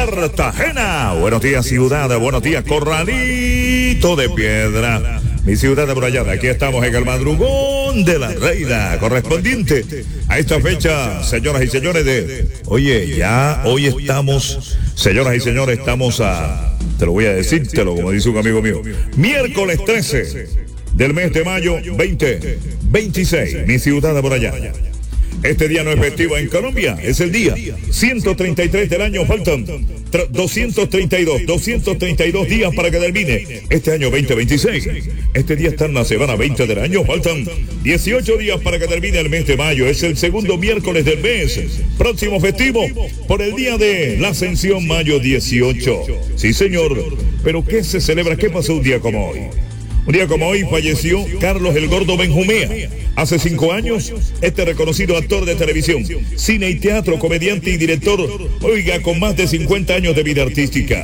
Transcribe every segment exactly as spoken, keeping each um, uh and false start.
Cartagena. Buenos días, ciudad. Buenos días, Corralito de Piedra. Mi ciudad amurallada, aquí estamos en el madrugón de la reina, correspondiente a esta fecha, señoras y señores, de... Oye, ya hoy estamos, señoras y señores, estamos a... Te lo voy a decírtelo, como dice un amigo mío. Miércoles trece del mes de mayo veinte veintiséis, mi ciudad amurallada. Este día no es festivo en Colombia, es el día ciento treinta y tres del año, faltan doscientos treinta y dos, doscientos treinta y dos días para que termine este año veinte veintiséis. Este día está en la semana veinte del año, faltan dieciocho días para que termine el mes de mayo, es el segundo miércoles del mes, próximo festivo por el día de la Ascensión, mayo dieciocho. Sí, señor, pero ¿qué se celebra? ¿Qué pasó un día como hoy? Un día como hoy falleció Carlos el Gordo Benjumea. Hace cinco años, este reconocido actor de televisión, cine y teatro, comediante y director, oiga, con más de cincuenta años de vida artística.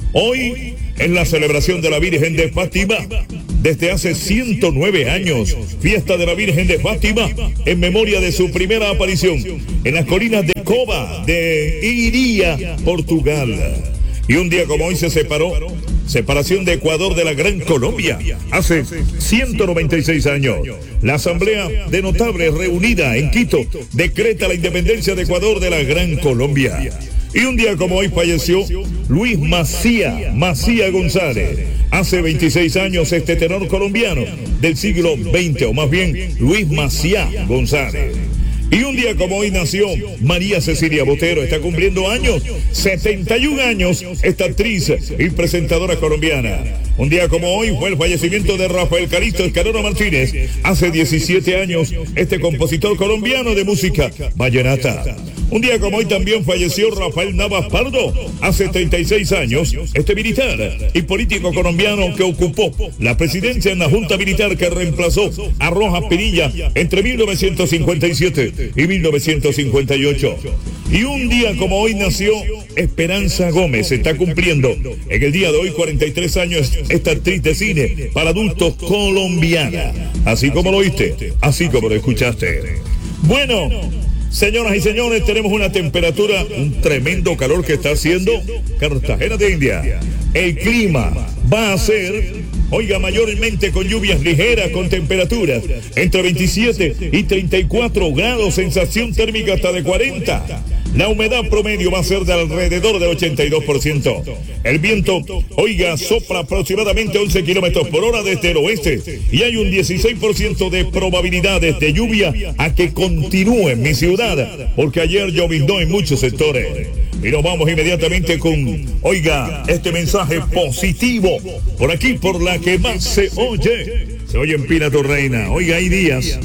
Hoy es la celebración de la Virgen de Fátima. Desde hace ciento nueve años, fiesta de la Virgen de Fátima, en memoria de su primera aparición en las colinas de Cova, de Iria, Portugal. Y un día como hoy se separó, separación de Ecuador de la Gran Colombia, hace ciento noventa y seis años. La Asamblea de Notables reunida en Quito decreta la independencia de Ecuador de la Gran Colombia. Y un día como hoy falleció Luis Macía, Macía González. Hace veintiséis años este tenor colombiano del siglo veinte, o más bien Luis Macía González. Y un día como hoy nació María Cecilia Botero, está cumpliendo años, setenta y un años, esta actriz y presentadora colombiana. Un día como hoy fue el fallecimiento de Rafael Calixto Escalona Martínez, hace diecisiete años, este compositor colombiano de música vallenata. Un día como hoy también falleció Rafael Navas Pardo, hace treinta y seis años, este militar y político colombiano que ocupó la presidencia en la Junta Militar que reemplazó a Rojas Pinilla entre mil novecientos cincuenta y siete y mil novecientos cincuenta y ocho. Y un día como hoy nació Esperanza Gómez, está cumpliendo en el día de hoy cuarenta y tres años esta actriz de cine para adultos colombiana. Así como lo oíste, así como lo escuchaste. Bueno, señoras y señores, tenemos una temperatura, un tremendo calor que está haciendo Cartagena de India. El clima va a ser, oiga, mayormente con lluvias ligeras, con temperaturas entre veintisiete y treinta y cuatro grados, sensación térmica hasta de cuarenta. La humedad promedio va a ser de alrededor del ochenta y dos por ciento. El viento, oiga, sopla aproximadamente once kilómetros por hora desde el oeste y hay un dieciséis por ciento de probabilidades de lluvia a que continúe en mi ciudad, porque ayer lloviznó en muchos sectores. Y nos vamos inmediatamente con, oiga, este mensaje positivo por aquí, por la que más se oye. Se oye en Pina tu Reina. Oiga, hay días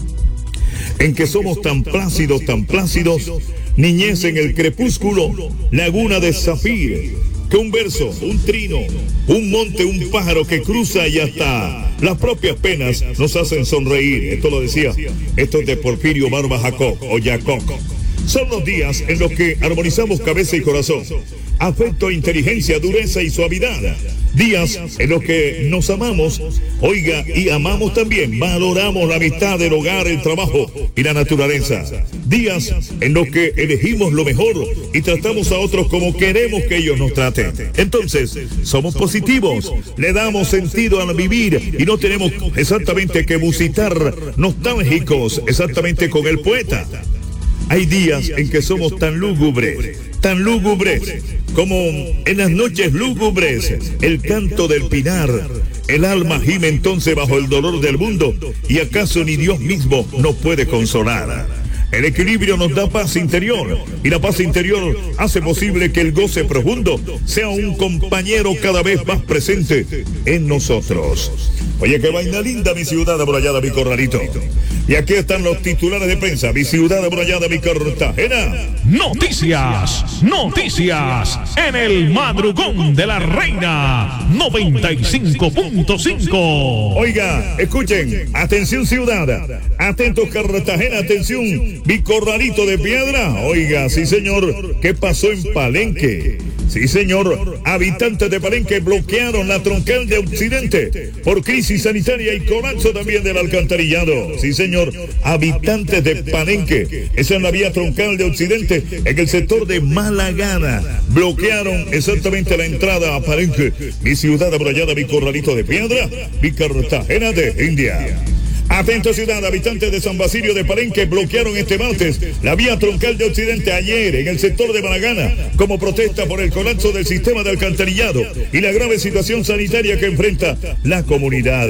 en que somos tan plácidos, tan plácidos. Niñez en el crepúsculo, laguna de zafir, que un verso, un trino, un monte, un pájaro que cruza y hasta las propias penas nos hacen sonreír. Esto lo decía, esto es de Porfirio Barba Jacob o Jacob. Son los días en los que armonizamos cabeza y corazón, afecto, inteligencia, dureza y suavidad. Días en los que nos amamos, oiga, y amamos también, valoramos la amistad, el hogar, el trabajo y la naturaleza. Días en los que elegimos lo mejor y tratamos a otros como queremos que ellos nos traten. Entonces, somos positivos, le damos sentido al vivir y no tenemos exactamente que musitar nostálgicos exactamente con el poeta. Hay días en que somos tan lúgubres, tan lúgubres, como en las noches lúgubres, el canto del pinar. El alma gime entonces bajo el dolor del mundo, y acaso ni Dios mismo nos puede consolar. El equilibrio nos da paz interior, y la paz interior hace posible que el goce profundo sea un compañero cada vez más presente en nosotros. Oye, qué vaina linda, mi ciudad amurallada, mi corralito. Y aquí están los titulares de prensa, mi ciudad amurallada, mi Cartagena. Noticias, noticias, en el madrugón de la reina, noventa y cinco punto cinco. Oiga, escuchen, atención ciudad, atentos Cartagena, atención, mi corralito de Piedra. Oiga, sí señor, ¿qué pasó en Palenque? Sí señor, habitantes de Palenque bloquearon la troncal de Occidente por crisis sanitaria y colapso también del alcantarillado. Sí señor. señor, habitantes de Palenque. Esa es la vía troncal de Occidente, en el sector de Malagana. Bloquearon exactamente la entrada a Palenque, mi ciudad amurallada, mi corralito de piedra, mi Cartagena de India. Atento ciudad, habitantes de San Basilio de Palenque bloquearon este martes la vía troncal de Occidente ayer en el sector de Malagana como protesta por el colapso del sistema de alcantarillado y la grave situación sanitaria que enfrenta la comunidad.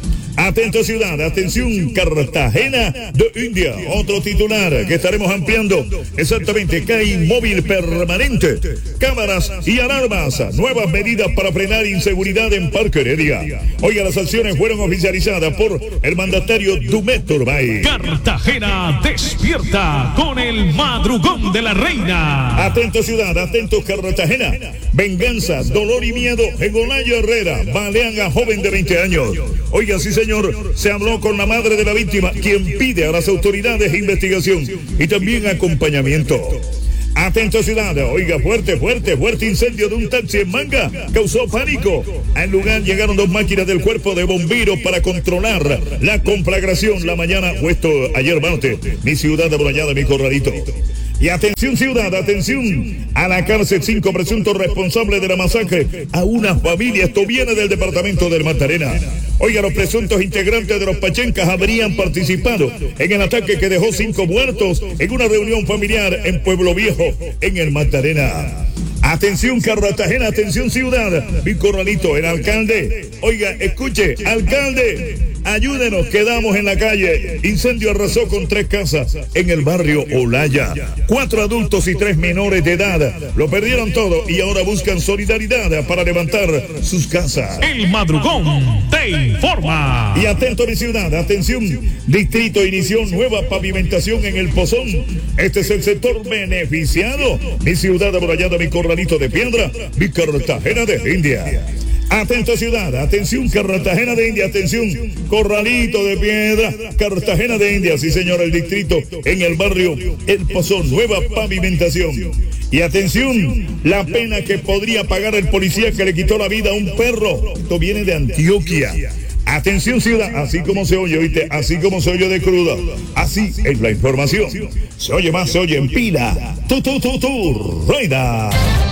Atento ciudad, atención Cartagena de India, otro titular que estaremos ampliando exactamente, C A I móvil permanente, cámaras y alarmas, nuevas medidas para frenar inseguridad en Parque Heredia. Oiga, las acciones fueron oficializadas por el mandatario Dumet Turbay. Cartagena despierta con el madrugón de la reina. Atento ciudad, atento Cartagena, venganza, dolor y miedo en Olaya Herrera, balean a joven de veinte años. Oiga, sí señor, se habló con la madre de la víctima, quien pide a las autoridades investigación y también acompañamiento. Atento ciudad, oiga, fuerte, fuerte, fuerte incendio de un taxi en Manga causó pánico. Al lugar llegaron dos máquinas del cuerpo de bomberos para controlar la conflagración la mañana, puesto ayer martes, mi ciudad amurallada, mi corralito. Y atención ciudad, atención, a la cárcel cinco presuntos responsables de la masacre a una familia. Esto viene del departamento del Magdalena. Oiga, los presuntos integrantes de los Pachencas habrían participado en el ataque que dejó cinco muertos en una reunión familiar en Pueblo Viejo, en el Magdalena. Atención Cartagena, atención ciudad, mi corralito, el alcalde. Oiga, escuche, alcalde, ayúdenos, quedamos en la calle. Incendio arrasó con tres casas en el barrio Olaya. Cuatro adultos y tres menores de edad lo perdieron todo y ahora buscan solidaridad para levantar sus casas. El madrugón te informa. Y atento mi ciudad, atención, distrito inició nueva pavimentación en el Pozón. Este es el sector beneficiado. Mi ciudad amurallada, mi corralito de piedra, mi Cartagena de India. Atento ciudad, atención Cartagena de India, atención corralito de piedra, Cartagena de India, sí señor, el distrito en el barrio El Pozón, nueva pavimentación. Y atención, la pena que podría pagar el policía que le quitó la vida a un perro, esto viene de Antioquia. Atención ciudad, así como se oye, oíste, así como se oye de cruda, así es la información. Se oye más, se oye en pila. Tu, tu, tu, tu, reina.